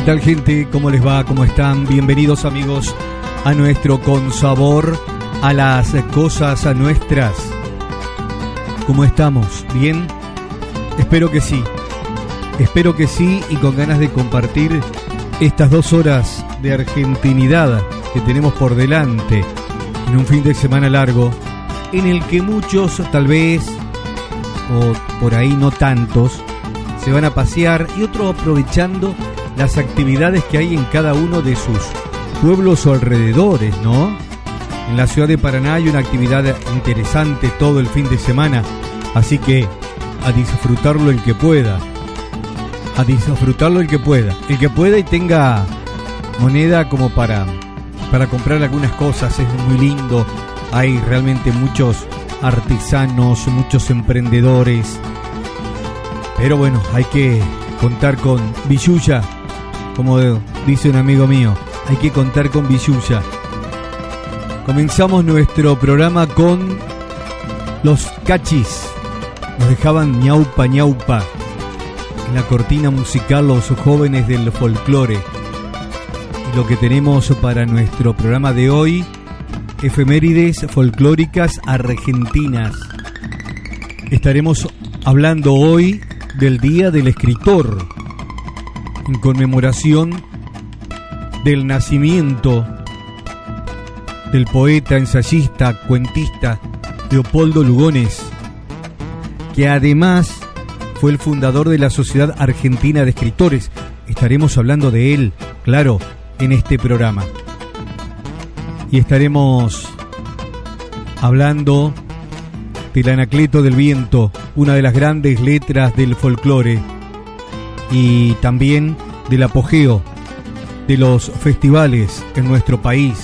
tal, gente? ¿Cómo les va? ¿Cómo están? Bienvenidos, amigos, a nuestro Con Sabor a las Cosas Nuestras. ¿Cómo estamos? ¿Bien? Espero que sí. Espero que sí, y con ganas de compartir estas 2 horas de argentinidad que tenemos por delante en un fin de semana largo, en el que muchos, tal vez, o por ahí no tantos, se van a pasear y otros aprovechando las actividades que hay en cada uno de sus pueblos o alrededores, ¿no? En la ciudad de Paraná hay una actividad interesante todo el fin de semana, así que a disfrutarlo el que pueda. A disfrutarlo el que pueda. El que pueda y tenga moneda como para comprar algunas cosas, es muy lindo. Hay realmente muchos artesanos, muchos emprendedores. Pero bueno, hay que contar con billulla, como dice un amigo mío. Hay que contar con billulla. Comenzamos nuestro programa con los Cachis. Nos dejaban ñaupa ñaupa en la cortina musical, los jóvenes del folclore. Y lo que tenemos para nuestro programa de hoy: efemérides folclóricas argentinas. Estaremos hablando hoy del Día del Escritor, en conmemoración del nacimiento del poeta, ensayista, cuentista Leopoldo Lugones, que además fue el fundador de la Sociedad Argentina de Escritores. Estaremos hablando de él, claro, en este programa. Y estaremos hablando del Anacleto del Viento, una de las grandes letras del folclore, y también del apogeo de los festivales en nuestro país.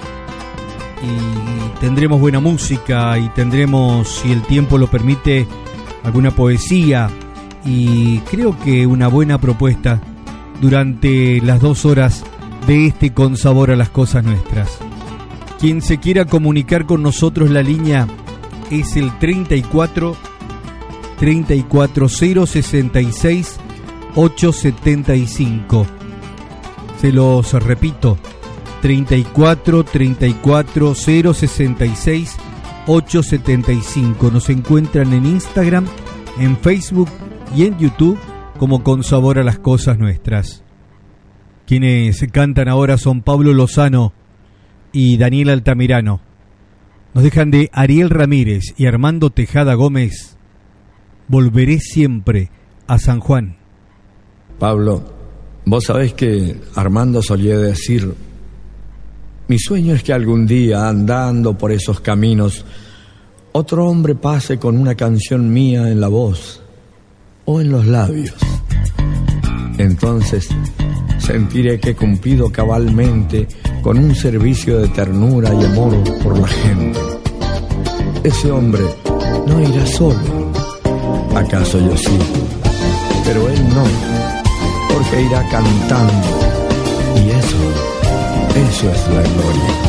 Y tendremos buena música, y tendremos, si el tiempo lo permite, alguna poesía, y creo que una buena propuesta durante las 2 horas de este Con Sabor a las Cosas Nuestras. Quien se quiera comunicar con nosotros, la línea es el 34 066 875. Se los repito: 34 066 875. Nos encuentran en Instagram, en Facebook y en YouTube como Con Sabor a las Cosas Nuestras. Quienes cantan ahora son Pablo Lozano y Daniel Altamirano. Nos dejan de Ariel Ramírez y Armando Tejada Gómez, Volveré siempre a San Juan. Pablo, vos sabés que Armando solía decir: mi sueño es que algún día, andando por esos caminos, otro hombre pase con una canción mía en la voz o en los labios. Entonces sentiré que he cumplido cabalmente con un servicio de ternura y amor por la gente. Ese hombre no irá solo, acaso yo sí, pero él no, porque irá cantando, y eso es la gloria.